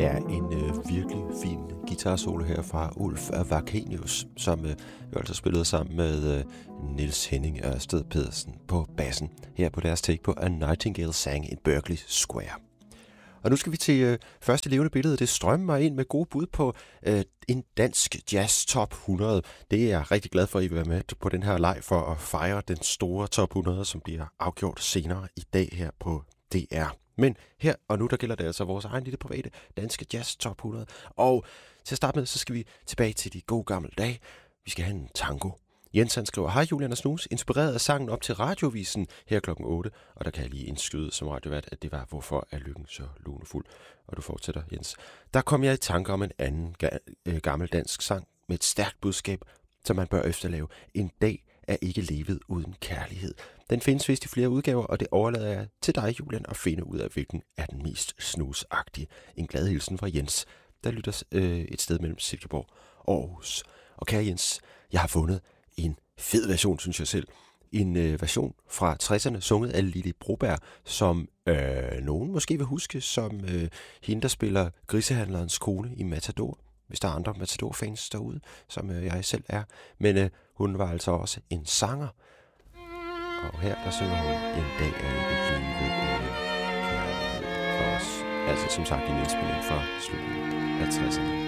Ja, en virkelig fin guitarsolo her fra Ulf Vakenius, som jo altså spillede sammen med Niels Henning Ørsted Pedersen på bassen her på deres take på A Nightingale Sang in Berkeley Square. Og nu skal vi til første levende billede. Det strømmer mig ind med gode bud på en dansk jazz top 100. Det er jeg rigtig glad for, at I vil være med på den her leg for at fejre den store top 100, som bliver afgjort senere i dag her på DR. Men her og nu, der gælder det altså vores egen lille private danske jazz top 100. Og til at starte med, så skal vi tilbage til de gode gamle dage. Vi skal have en tango. Jens han skriver, hej Julian og Snus, inspireret af sangen op til radiovisen her klokken 8. Og der kan jeg lige indskyde som radiovært, at det var Hvorfor er lykken så lunefuld. Og du fortsætter, Jens. Der kom jeg i tanke om en anden gammel dansk sang med et stærkt budskab, som man bør efterleve. En dag er ikke levet uden kærlighed. Den findes vist i flere udgaver, og det overlader jeg til dig, Julian, at finde ud af, hvilken er den mest snusagtige. En glad hilsen fra Jens, der lytter et sted mellem Silkeborg og Aarhus. Og kære Jens, jeg har fundet en fed version, synes jeg selv. En version fra 60'erne, sunget af Lili Broberg, som nogen måske vil huske, som hende, der spiller grisehandlerens kone i Matador. Hvis der er andre Matador-fans derude, som jeg selv er. Men hun var altså også en sanger. Og her, der synger hun, en dag er ikke livet uden kærlighed for os. Altså som sagt en indspilning fra slutningen af 60'erne.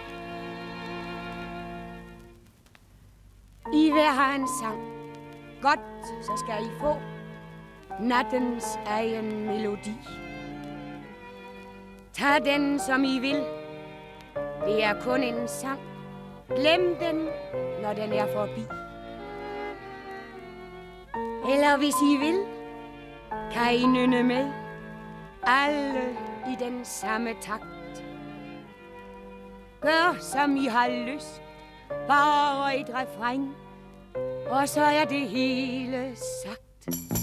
I vil have en sang. Godt, så skal I få nattens egen melodi. Tag den, som I vil. Det er kun en sang. Glem den, når den er forbi. Eller hvis I vil, kan I nynne med. Alle i den samme takt. Gør, som I har lyst. Bare et refræn. Og så er det hele sagt.